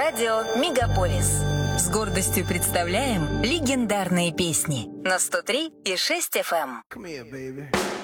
Радио Мегаполис. С гордостью представляем легендарные песни на 103,6 FM. Come here, baby.